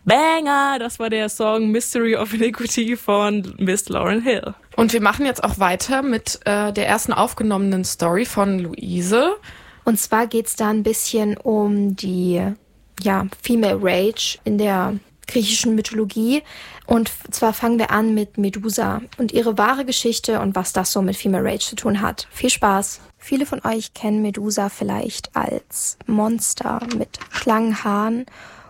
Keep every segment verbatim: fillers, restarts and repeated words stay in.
Banger! Das war der Song Mystery of Iniquity von Miss Lauryn Hill. Und wir machen jetzt auch weiter mit äh, der ersten aufgenommenen Story von Luise. Und zwar geht's da ein bisschen um die ja, Female Rage in der griechischen Mythologie. Und zwar fangen wir an mit Medusa und ihre wahre Geschichte und was das so mit Female Rage zu tun hat. Viel Spaß! Viele von euch kennen Medusa vielleicht als Monster mit Schlangenhaaren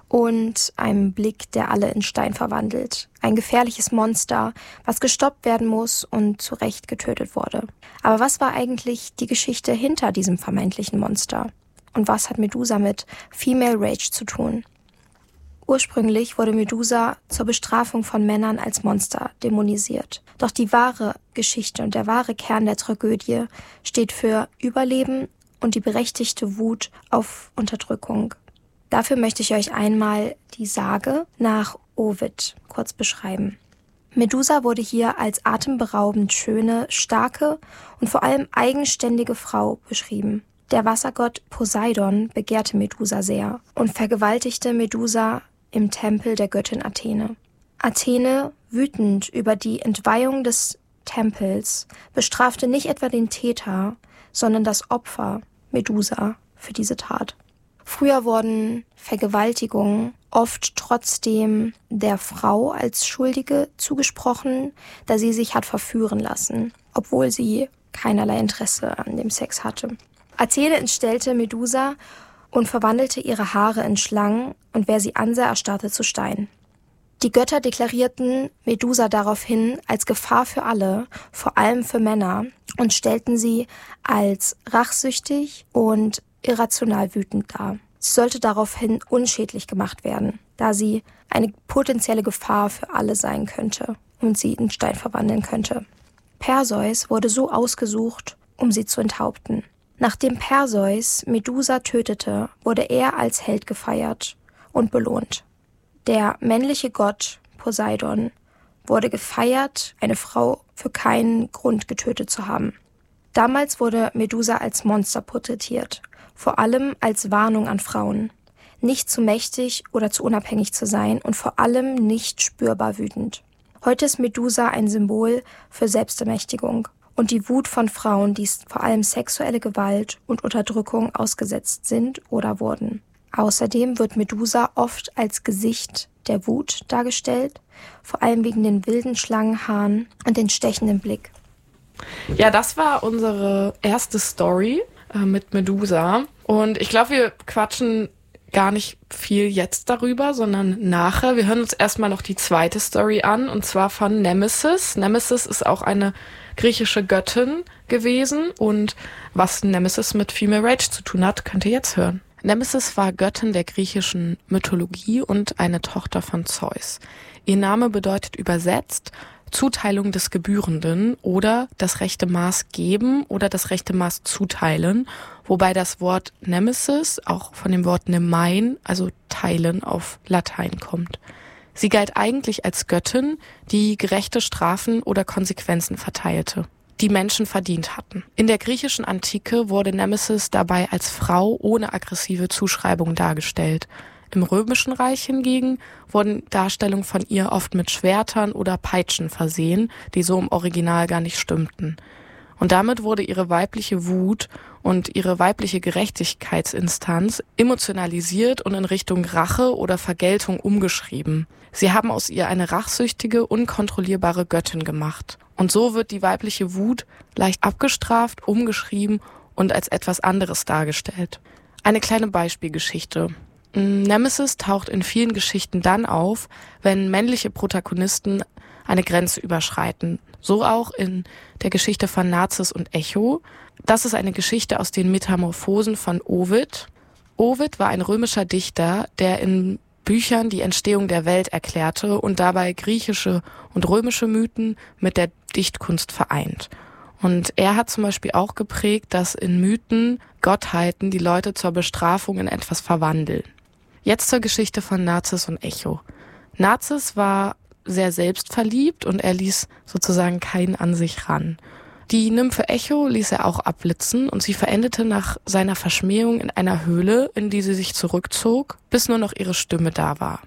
und einem Blick, der alle in Stein verwandelt. Ein gefährliches Monster, was gestoppt werden muss und zu Recht getötet wurde. Aber was war eigentlich die Geschichte hinter diesem vermeintlichen Monster? Und was hat Medusa mit Female Rage zu tun? Ursprünglich wurde Medusa zur Bestrafung von Männern als Monster dämonisiert. Doch die wahre Geschichte und der wahre Kern der Tragödie steht für Überleben und die berechtigte Wut auf Unterdrückung. Dafür möchte ich euch einmal die Sage nach Ovid kurz beschreiben. Medusa wurde hier als atemberaubend schöne, starke und vor allem eigenständige Frau beschrieben. Der Wassergott Poseidon begehrte Medusa sehr und vergewaltigte Medusa im Tempel der Göttin Athene. Athene, wütend über die Entweihung des Tempels, bestrafte nicht etwa den Täter, sondern das Opfer, Medusa, für diese Tat. Früher wurden Vergewaltigungen oft trotzdem der Frau als Schuldige zugesprochen, da sie sich hat verführen lassen, obwohl sie keinerlei Interesse an dem Sex hatte. Athene entstellte Medusa und verwandelte ihre Haare in Schlangen und wer sie ansah, erstarrte zu Stein. Die Götter deklarierten Medusa daraufhin als Gefahr für alle, vor allem für Männer, und stellten sie als rachsüchtig und irrational wütend dar. Sie sollte daraufhin unschädlich gemacht werden, da sie eine potenzielle Gefahr für alle sein könnte und sie in Stein verwandeln könnte. Perseus wurde so ausgesucht, um sie zu enthaupten. Nachdem Perseus Medusa tötete, wurde er als Held gefeiert und belohnt. Der männliche Gott Poseidon wurde gefeiert, eine Frau für keinen Grund getötet zu haben. Damals wurde Medusa als Monster porträtiert, vor allem als Warnung an Frauen, nicht zu mächtig oder zu unabhängig zu sein und vor allem nicht spürbar wütend. Heute ist Medusa ein Symbol für Selbstermächtigung und die Wut von Frauen, die vor allem sexuelle Gewalt und Unterdrückung ausgesetzt sind oder wurden. Außerdem wird Medusa oft als Gesicht der Wut dargestellt, vor allem wegen den wilden Schlangenhaaren und den stechenden Blick. Ja, das war unsere erste Story äh, mit Medusa. Und ich glaube, wir quatschen gar nicht viel jetzt darüber, sondern nachher. Wir hören uns erstmal noch die zweite Story an, und zwar von Nemesis. Nemesis ist auch eine griechische Göttin gewesen, und was Nemesis mit Female Rage zu tun hat, könnt ihr jetzt hören. Nemesis war Göttin der griechischen Mythologie und eine Tochter von Zeus. Ihr Name bedeutet übersetzt Zuteilung des Gebührenden oder das rechte Maß geben oder das rechte Maß zuteilen, wobei das Wort Nemesis auch von dem Wort Nemein, also teilen, auf Latein kommt. Sie galt eigentlich als Göttin, die gerechte Strafen oder Konsequenzen verteilte, die Menschen verdient hatten. In der griechischen Antike wurde Nemesis dabei als Frau ohne aggressive Zuschreibung dargestellt. Im Römischen Reich hingegen wurden Darstellungen von ihr oft mit Schwertern oder Peitschen versehen, die so im Original gar nicht stimmten. Und damit wurde ihre weibliche Wut und ihre weibliche Gerechtigkeitsinstanz emotionalisiert und in Richtung Rache oder Vergeltung umgeschrieben. Sie haben aus ihr eine rachsüchtige, unkontrollierbare Göttin gemacht. Und so wird die weibliche Wut leicht abgestraft, umgeschrieben und als etwas anderes dargestellt. Eine kleine Beispielgeschichte. Nemesis taucht in vielen Geschichten dann auf, wenn männliche Protagonisten eine Grenze überschreiten. So auch in der Geschichte von Narzis und Echo. Das ist eine Geschichte aus den Metamorphosen von Ovid. Ovid war ein römischer Dichter, der in Büchern die Entstehung der Welt erklärte und dabei griechische und römische Mythen mit der Dichtkunst vereint. Und er hat zum Beispiel auch geprägt, dass in Mythen Gottheiten die Leute zur Bestrafung in etwas verwandeln. Jetzt zur Geschichte von Narzis und Echo. Narzis war sehr selbstverliebt und er ließ sozusagen keinen an sich ran. Die Nymphe Echo ließ er auch abblitzen und sie verendete nach seiner Verschmähung in einer Höhle, in die sie sich zurückzog, bis nur noch ihre Stimme da war.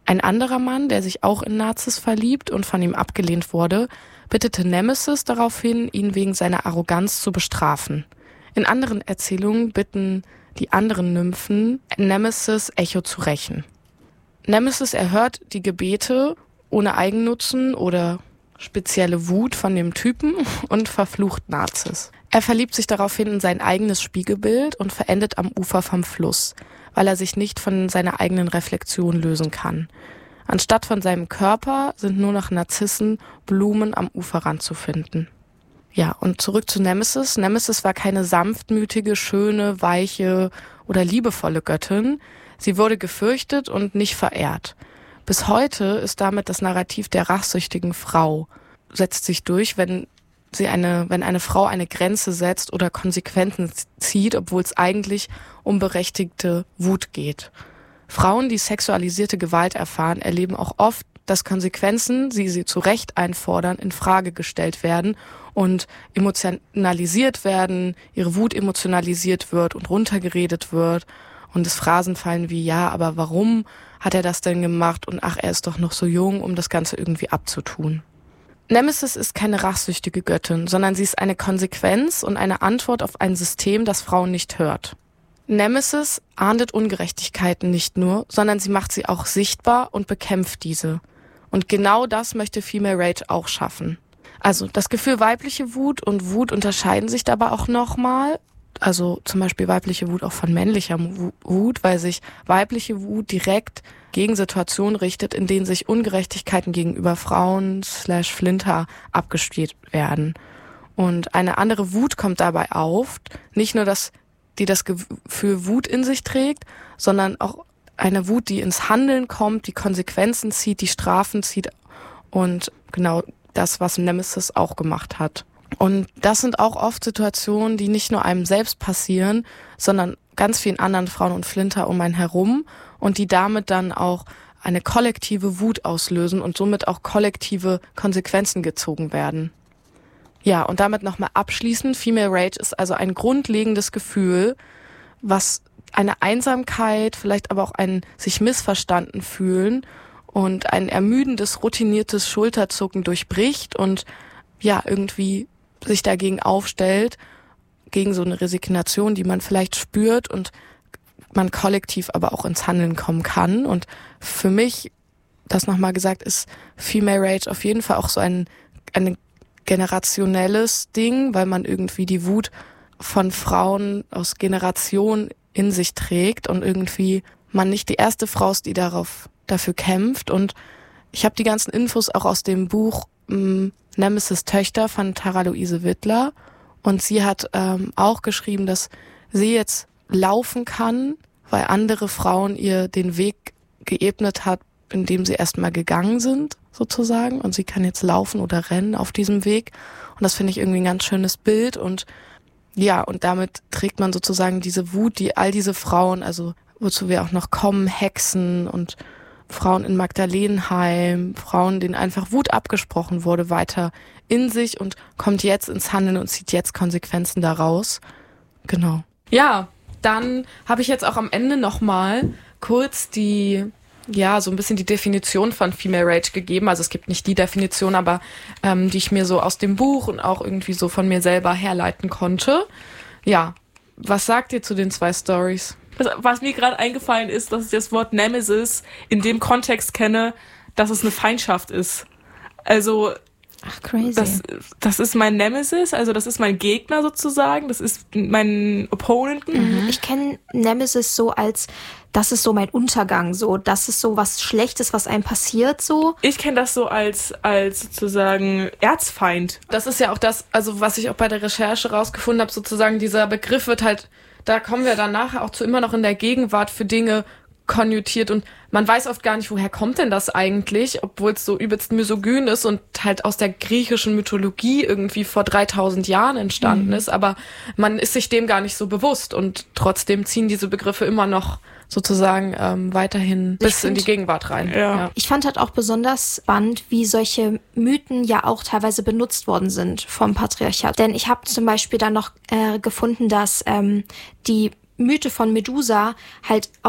Ein anderer Mann, der sich auch in Narziss verliebt und von ihm abgelehnt wurde, bittete Nemesis daraufhin, ihn wegen seiner Arroganz zu bestrafen. In anderen Erzählungen bitten die anderen Nymphen Nemesis, Echo zu rächen. Nemesis erhört die Gebete ohne Eigennutzen oder spezielle Wut von dem Typen und verflucht Narziss. Er verliebt sich daraufhin in sein eigenes Spiegelbild und verendet am Ufer vom Fluss, weil er sich nicht von seiner eigenen Reflexion lösen kann. Anstatt von seinem Körper sind nur noch Narzissen, Blumen am Uferrand zu finden. Ja, und zurück zu Nemesis. Nemesis war keine sanftmütige, schöne, weiche oder liebevolle Göttin. Sie wurde gefürchtet und nicht verehrt. Bis heute ist damit das Narrativ der rachsüchtigen Frau, setzt sich durch, wenn sie eine, wenn eine Frau eine Grenze setzt oder Konsequenzen zieht, obwohl es eigentlich um berechtigte Wut geht. Frauen, die sexualisierte Gewalt erfahren, erleben auch oft, dass Konsequenzen, die sie zu Recht einfordern, in Frage gestellt werden und emotionalisiert werden, ihre Wut emotionalisiert wird und runtergeredet wird und es Phrasen fallen wie, ja, aber warum hat er das denn gemacht und ach, er ist doch noch so jung, um das Ganze irgendwie abzutun. Nemesis ist keine rachsüchtige Göttin, sondern sie ist eine Konsequenz und eine Antwort auf ein System, das Frauen nicht hört. Nemesis ahndet Ungerechtigkeiten nicht nur, sondern sie macht sie auch sichtbar und bekämpft diese. Und genau das möchte Female Rage auch schaffen. Also das Gefühl weibliche Wut und Wut unterscheiden sich dabei auch nochmal. Also zum Beispiel weibliche Wut auch von männlicher Wut, weil sich weibliche Wut direkt gegen Situationen richtet, in denen sich Ungerechtigkeiten gegenüber Frauen slash Flinter abgespielt werden. Und eine andere Wut kommt dabei auf, nicht nur, dass die das Gefühl Wut in sich trägt, sondern auch eine Wut, die ins Handeln kommt, die Konsequenzen zieht, die Strafen zieht und genau das, was Nemesis auch gemacht hat. Und das sind auch oft Situationen, die nicht nur einem selbst passieren, sondern ganz vielen anderen Frauen und Flinter um einen herum und die damit dann auch eine kollektive Wut auslösen und somit auch kollektive Konsequenzen gezogen werden. Ja, und damit nochmal abschließend, Female Rage ist also ein grundlegendes Gefühl, was eine Einsamkeit, vielleicht aber auch ein sich missverstanden fühlen und ein ermüdendes, routiniertes Schulterzucken durchbricht und ja, irgendwie sich dagegen aufstellt, gegen so eine Resignation, die man vielleicht spürt und man kollektiv aber auch ins Handeln kommen kann. Und für mich, das nochmal gesagt, ist Female Rage auf jeden Fall auch so ein, ein generationelles Ding, weil man irgendwie die Wut von Frauen aus Generationen in sich trägt und irgendwie man nicht die erste Frau ist, die darauf dafür kämpft. Und ich habe die ganzen Infos auch aus dem Buch ähm, Nemesis Töchter von Tara Luise Wittler und sie hat ähm, auch geschrieben, dass sie jetzt laufen kann, weil andere Frauen ihr den Weg geebnet hat, in dem sie erstmal gegangen sind, sozusagen. Und sie kann jetzt laufen oder rennen auf diesem Weg. Und das finde ich irgendwie ein ganz schönes Bild. Und ja, und damit trägt man sozusagen diese Wut, die all diese Frauen, also wozu wir auch noch kommen, Hexen und Frauen in Magdalenheim, Frauen, denen einfach Wut abgesprochen wurde, weiter in sich und kommt jetzt ins Handeln und zieht jetzt Konsequenzen daraus. Genau. Ja, dann habe ich jetzt auch am Ende nochmal kurz die, ja, so ein bisschen die Definition von Female Rage gegeben. Also es gibt nicht die Definition, aber ähm, die ich mir so aus dem Buch und auch irgendwie so von mir selber herleiten konnte. Ja, was sagt ihr zu den zwei Stories? Was, was mir gerade eingefallen ist, dass ich das Wort Nemesis in dem Kontext kenne, dass es eine Feindschaft ist. Also Ach, crazy. Das, das ist mein Nemesis, also das ist mein Gegner sozusagen, das ist mein Opponent. Mhm. Ich kenne Nemesis so als, das ist so mein Untergang, so, das ist so was Schlechtes, was einem passiert, so. Ich kenne das so als, als sozusagen Erzfeind. Das ist ja auch das, also was ich auch bei der Recherche rausgefunden habe, sozusagen dieser Begriff wird halt, da kommen wir dann nachher auch zu immer noch in der Gegenwart für Dinge konnotiert und man weiß oft gar nicht, woher kommt denn das eigentlich, obwohl es so übelst misogyn ist und halt aus der griechischen Mythologie irgendwie vor dreitausend Jahren entstanden mhm. ist, aber man ist sich dem gar nicht so bewusst und trotzdem ziehen diese Begriffe immer noch sozusagen ähm, weiterhin ich bis find, in die Gegenwart rein. Ja. Ja. Ich fand halt auch besonders spannend, wie solche Mythen ja auch teilweise benutzt worden sind vom Patriarchat. Denn ich habe zum Beispiel dann noch äh, gefunden, dass ähm, die Mythe von Medusa halt auch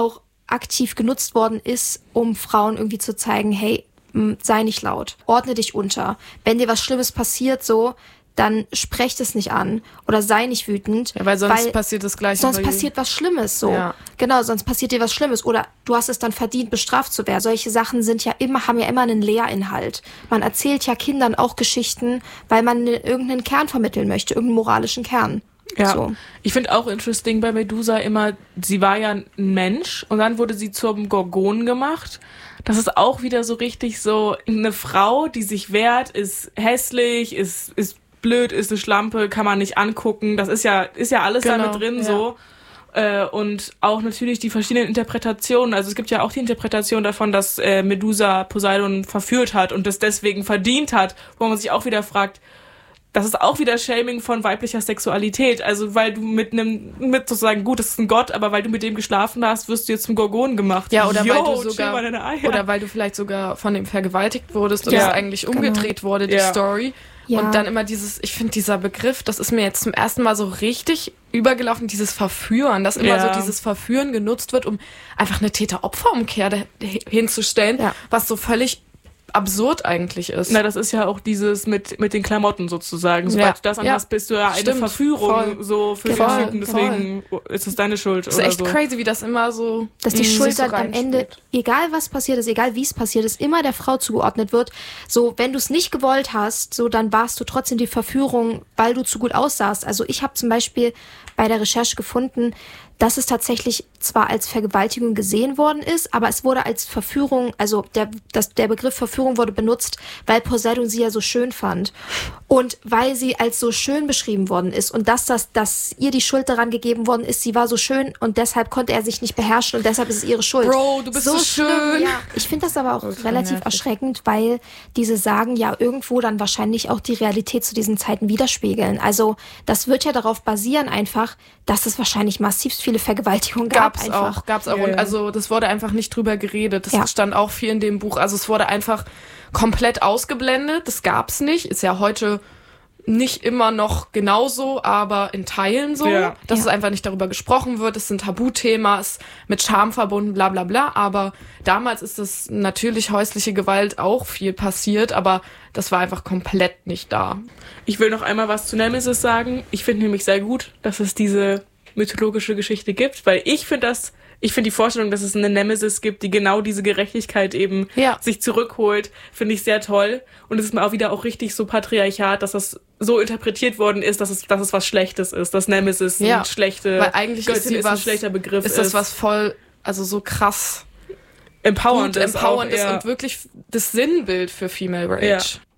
aktiv genutzt worden ist, um Frauen irgendwie zu zeigen, hey, sei nicht laut, ordne dich unter. Wenn dir was Schlimmes passiert, so, dann sprecht es nicht an oder sei nicht wütend. Ja, weil sonst weil passiert das Gleiche. Sonst passiert was Schlimmes, so. Ja. Genau, sonst passiert dir was Schlimmes oder du hast es dann verdient, bestraft zu werden. Solche Sachen sind ja immer, haben ja immer einen Lehrinhalt. Man erzählt ja Kindern auch Geschichten, weil man irgendeinen Kern vermitteln möchte, irgendeinen moralischen Kern. Ja, so. Ich finde auch interesting bei Medusa immer, sie war ja ein Mensch und dann wurde sie zum Gorgon gemacht. Das ist auch wieder so richtig so eine Frau, die sich wehrt, ist hässlich, ist, ist blöd, ist eine Schlampe, kann man nicht angucken. Das ist ja, ist ja alles genau, damit drin ja. so. Äh, und auch natürlich die verschiedenen Interpretationen. Also es gibt ja auch die Interpretation davon, dass äh, Medusa Poseidon verführt hat und das deswegen verdient hat, wo man sich auch wieder fragt, das ist auch wieder Shaming von weiblicher Sexualität. Also weil du mit einem, mit sozusagen, gut, das ist ein Gott, aber weil du mit dem geschlafen hast, wirst du jetzt zum Gorgon gemacht. Ja, oder Yo, weil du sogar, oder weil du vielleicht sogar von dem vergewaltigt wurdest und ja, es eigentlich genau. umgedreht wurde, die ja. Story. Ja. Und dann immer dieses, ich finde dieser Begriff, das ist mir jetzt zum ersten Mal so richtig übergelaufen, dieses Verführen, dass immer ja. so dieses Verführen genutzt wird, um einfach eine Täter-Opfer-Umkehr hinzustellen, ja. was so völlig absurd eigentlich ist. Na, das ist ja auch dieses mit mit den Klamotten sozusagen. Sobald Ja. du das Ja. anhast, bist du ja eine Stimmt. Verführung Voll. so für Voll. den Typen. Deswegen ist es deine Schuld Das ist oder echt so. crazy, wie das immer so Dass die mh, Schuld sich so dann am Ende, reinspielt. egal was passiert ist, egal wie es passiert ist, immer der Frau zugeordnet wird. So, wenn du es nicht gewollt hast, so dann warst du trotzdem die Verführung, weil du zu gut aussahst. Also ich habe zum Beispiel bei der Recherche gefunden, dass es tatsächlich zwar als Vergewaltigung gesehen worden ist, aber es wurde als Verführung, also der, das, der Begriff Verführung wurde benutzt, weil Poseidon sie ja so schön fand. Und weil sie als so schön beschrieben worden ist und dass, das, dass ihr die Schuld daran gegeben worden ist, sie war so schön und deshalb konnte er sich nicht beherrschen und deshalb ist es ihre Schuld. Bro, du bist so, schlimm, schön. Ja. Ich finde das aber auch Das ist relativ nervig. erschreckend, weil diese Sagen ja irgendwo dann wahrscheinlich auch die Realität zu diesen Zeiten widerspiegeln. Also das wird ja darauf basieren einfach, dass es wahrscheinlich massivst viele Vergewaltigungen gab. Gab's einfach. auch, gab's auch. Ja, Und ja. also das wurde einfach nicht drüber geredet. Das Ja. stand auch viel in dem Buch. Also es wurde einfach komplett ausgeblendet. Das gab's nicht. Ist ja heute nicht immer noch genauso, aber in Teilen so, Ja. dass Ja. es einfach nicht darüber gesprochen wird. Es ist ein Tabuthema, ist mit Scham verbunden, bla bla bla. Aber damals ist das natürlich häusliche Gewalt auch viel passiert, aber das war einfach komplett nicht da. Ich will noch einmal was zu Nemesis sagen. Ich finde nämlich sehr gut, dass es diese mythologische Geschichte gibt, weil ich finde das, ich finde die Vorstellung, dass es eine Nemesis gibt, die genau diese Gerechtigkeit eben Ja. sich zurückholt, finde ich sehr toll. Und es ist mir auch wieder auch richtig so Patriarchat, dass das so interpretiert worden ist, dass es, dass es was Schlechtes ist, dass Nemesis Ja. eine schlechte Weil eigentlich ist Göttin sie ist, ein was, schlechter Begriff ist das was voll, also so krass empowernd gut ist. empowernd auch, ist ja. und wirklich das Sinnbild für Female Rage. Ja.